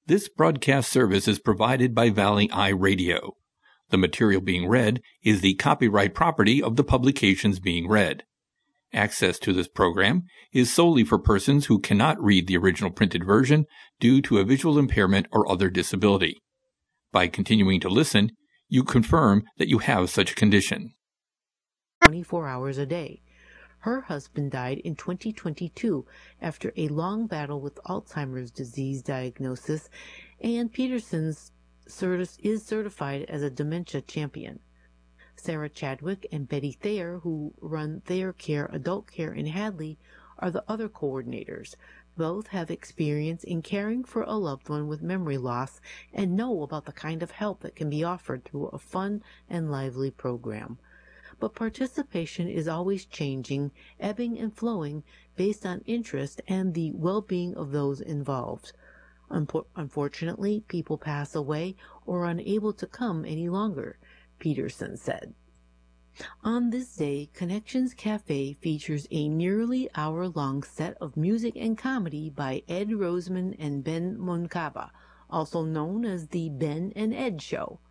This broadcast service is provided by Valley Eye Radio. The material being read is the copyright property of the publications being read. Access to this program is solely for persons who cannot read the original printed version due to a visual impairment or other disability. By continuing to listen, you confirm that you have such a condition. 24 hours a day. Her husband died in 2022 after a long battle with Alzheimer's disease diagnosis, and Peterson is certified as a dementia champion. Sarah Chadwick and Betty Thayer, who run Thayer Care Adult Care in Hadley, are the other coordinators. Both have experience in caring for a loved one with memory loss and know about the kind of help that can be offered through a fun and lively program. But participation is always changing, ebbing and flowing based on interest and the well-being of those involved. Unfortunately, people pass away or are unable to come any longer, Peterson said. On this day, Connections Cafe features a nearly hour-long set of music and comedy by Ed Roseman and Ben Moncaba, also known as the Ben and Ed Show.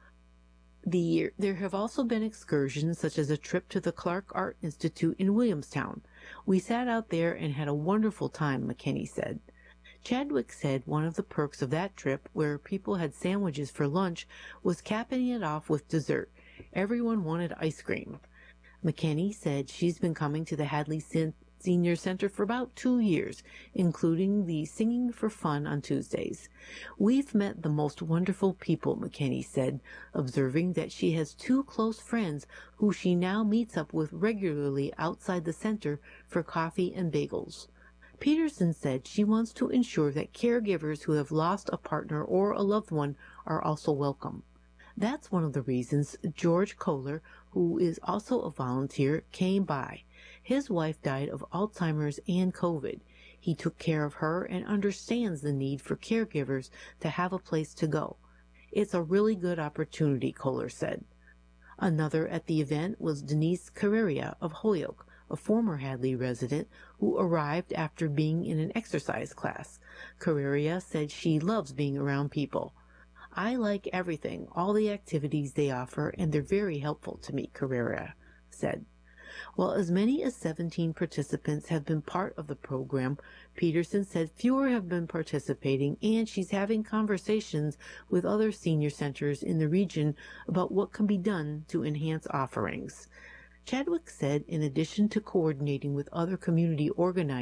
There have also been excursions such as a trip to the Clark Art Institute in Williamstown. We sat out there and had a wonderful time, McKinney said. Chadwick said one of the perks of that trip, where people had sandwiches for lunch, was capping it off with dessert. Everyone wanted ice cream. McKinney said she's been coming to the Hadley Senior Center for about 2 years, including the Singing for Fun on Tuesdays. We've met the most wonderful people, McKinney said, observing that she has 2 close friends who she now meets up with regularly outside the center for coffee and bagels. Peterson said she wants to ensure that caregivers who have lost a partner or a loved one are also welcome. That's one of the reasons George Kohler, who is also a volunteer, came by. His wife died of Alzheimer's and COVID. He took care of her and understands the need for caregivers to have a place to go. It's a really good opportunity, Kohler said. Another at the event was Denise Carreria of Holyoke, a former Hadley resident who arrived after being in an exercise class. Carreria said she loves being around people. I like everything, all the activities they offer, and they're very helpful to me, Carreria said. While as many as 17 participants have been part of the program, Peterson said fewer have been participating, and she's having conversations with other senior centers in the region about what can be done to enhance offerings. Chadwick said in addition to coordinating with other communities,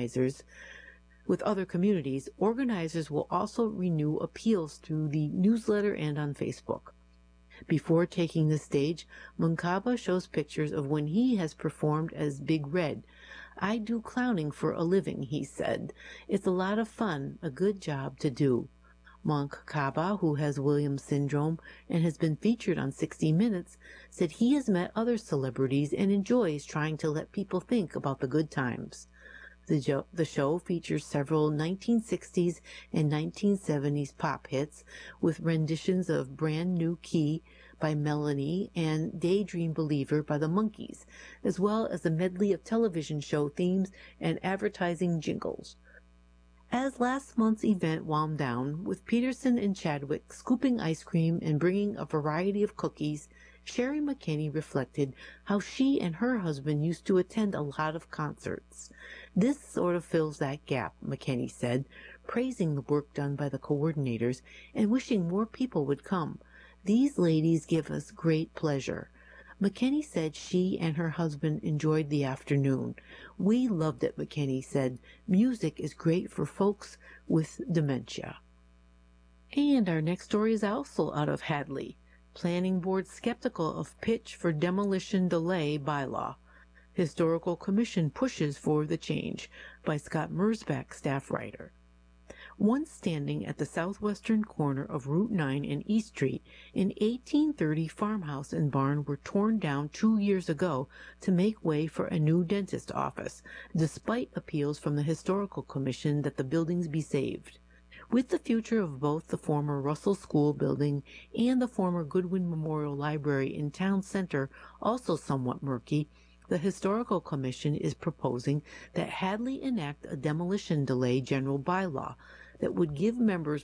organizers will also renew appeals through the newsletter and on Facebook. Before taking the stage, Moncaba shows pictures of when he has performed as Big Red. I do clowning for a living, he said. It's a lot of fun, a good job to do. Moncaba, who has Williams syndrome and has been featured on 60 Minutes, said he has met other celebrities and enjoys trying to let people think about the good times. The show features several 1960s and 1970s pop hits with renditions of Brand New Key by Melanie and Daydream Believer by the Monkees, as well as a medley of television show themes and advertising jingles. As last month's event wound down, with Peterson and Chadwick scooping ice cream and bringing a variety of cookies, Sherry McKinney reflected how she and her husband used to attend a lot of concerts. This sort of fills that gap, McKinney said, praising the work done by the coordinators and wishing more people would come. These ladies give us great pleasure. McKinney said she and her husband enjoyed the afternoon. We loved it, McKinney said. Music is great for folks with dementia. And our next story is also out of Hadley. Planning Board skeptical of pitch for demolition delay bylaw. Historical Commission pushes for the change, by Scott Mersbach, staff writer. Once standing at the southwestern corner of Route 9 and East Street, an 1830 farmhouse and barn were torn down 2 years ago to make way for a new dentist office, despite appeals from the Historical Commission that the buildings be saved. With the future of both the former Russell School building and the former Goodwin Memorial Library in Town Center also somewhat murky, the Historical Commission is proposing that Hadley enact a demolition delay general bylaw that would give members